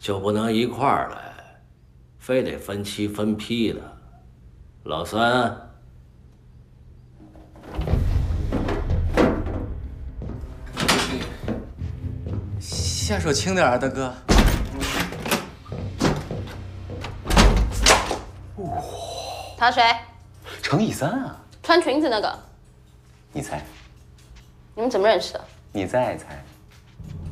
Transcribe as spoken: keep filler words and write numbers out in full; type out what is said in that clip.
就不能一块儿来，非得分期分批的。老三， 下手轻点啊，大哥。 哇， 他谁？ 程以三啊， 穿裙子那个。 你猜？ 你们怎么认识的？ 你再猜。